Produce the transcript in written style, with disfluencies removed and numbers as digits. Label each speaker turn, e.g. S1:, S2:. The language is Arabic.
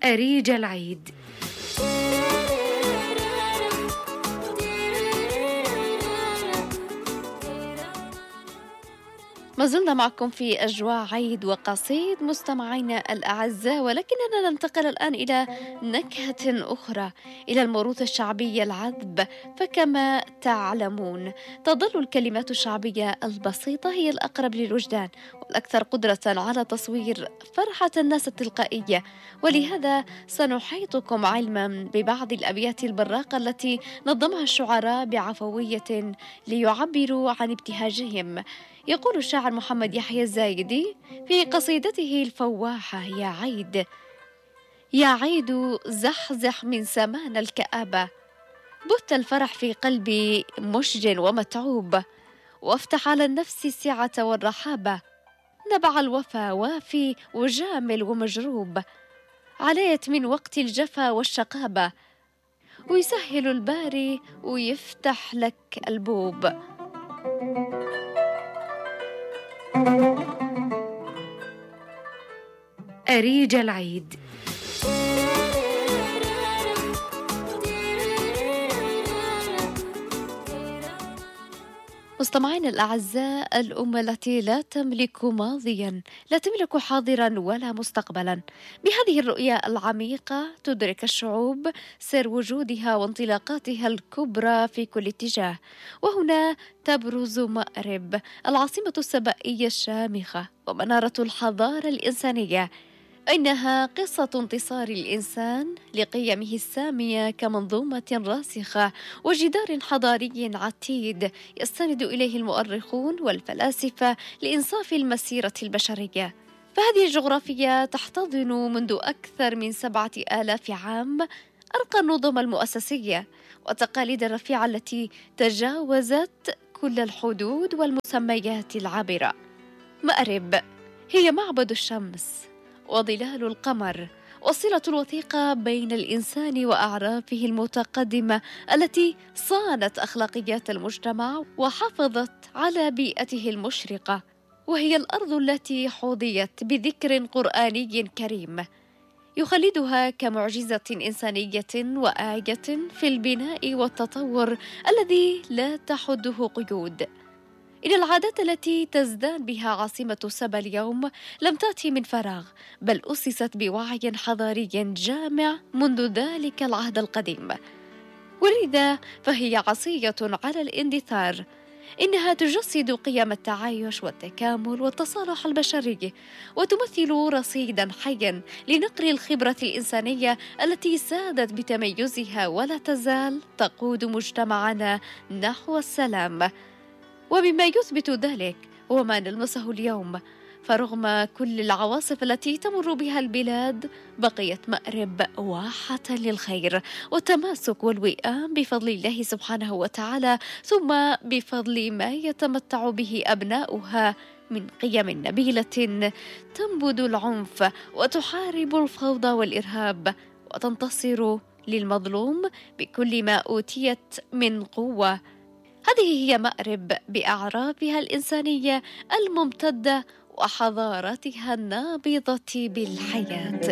S1: أريج العيد. ما زلنا معكم في أجواء عيد وقصيد مستمعينا الأعزاء، ولكننا ننتقل الآن إلى نكهة أخرى، إلى الموروث الشعبي العذب. فكما تعلمون تظل الكلمات الشعبية البسيطة هي الأقرب للوجدان والأكثر قدرة على تصوير فرحة الناس التلقائية، ولهذا سنحيطكم علما ببعض الأبيات البراقة التي نظمها الشعراء بعفوية ليعبروا عن ابتهاجهم. يقول الشاعر محمد يحيى الزايدي في قصيدته الفواحة: يا عيد يا عيد زحزح من سمان الكآبة، بث الفرح في قلبي مشج ومتعوب، وافتح على النفس السعة والرحابة، نبع الوفا وافي وجامل ومجروب، عليت من وقت الجفا والشقابة، ويسهل الباري ويفتح لك البوب. أريج العيد. مستمعين الأعزاء، الأمة التي لا تملك ماضيا لا تملك حاضرا ولا مستقبلا. بهذه الرؤية العميقة تدرك الشعوب سر وجودها وانطلاقاتها الكبرى في كل اتجاه. وهنا تبرز مأرب، العاصمة السبائية الشامخة ومنارة الحضارة الإنسانية. إنها قصة انتصار الإنسان لقيمه السامية كمنظومة راسخة وجدار حضاري عتيد يستند إليه المؤرخون والفلاسفة لإنصاف المسيرة البشرية. فهذه الجغرافيا تحتضن منذ أكثر من 7,000 عام أرقى النظم المؤسسية والتقاليد الرفيعة التي تجاوزت كل الحدود والمسميات العابرة. مأرب هي معبد الشمس وظلال القمر، والصلة الوثيقة بين الإنسان وأعرافه المتقدمة التي صانت أخلاقيات المجتمع وحافظت على بيئته المشرقة. وهي الأرض التي حظيت بذكر قرآني كريم يخلدها كمعجزة إنسانية وآية في البناء والتطور الذي لا تحده قيود. إن العادات التي تزدان بها عاصمة سبا اليوم لم تأتي من فراغ، بل أسست بوعي حضاري جامع منذ ذلك العهد القديم، ولذا فهي عصية على الاندثار. إنها تجسد قيم التعايش والتكامل والتصالح البشري، وتمثل رصيدا حيا لنقل الخبرة الإنسانية التي سادت بتميزها ولا تزال تقود مجتمعنا نحو السلام. ومما يثبت ذلك هو ما نلمسه اليوم، فرغم كل العواصف التي تمر بها البلاد بقيت مأرب واحة للخير والتماسك والوئام بفضل الله سبحانه وتعالى، ثم بفضل ما يتمتع به أبناؤها من قيم نبيلة تنبذ العنف وتحارب الفوضى والإرهاب وتنتصر للمظلوم بكل ما أوتيت من قوة. هذه هي مأرب بأعرافها الإنسانية الممتدة وحضارتها النابضة بالحياة.